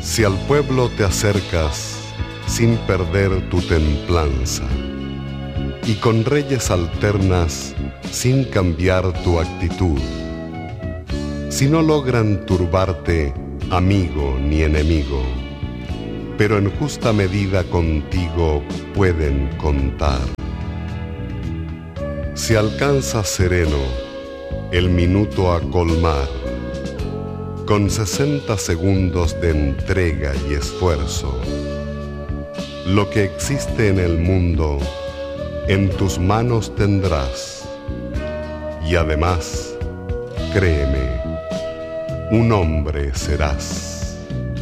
Si al pueblo te acercas sin perder tu templanza, y con reyes alternas sin cambiar tu actitud, si no logran turbarte amigo ni enemigo, pero en justa medida contigo pueden contar. Si alcanzas sereno el minuto a colmar, con 60 segundos de entrega y esfuerzo, lo que existe en el mundo en tus manos tendrás, y además, créeme, un hombre serás.